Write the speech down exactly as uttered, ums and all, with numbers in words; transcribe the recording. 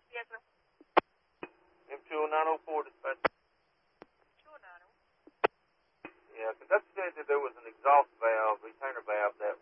Yes, sir. M two oh nine oh four, dispatch. two oh nine. Yeah, because that said that there was an exhaust valve, retainer valve, that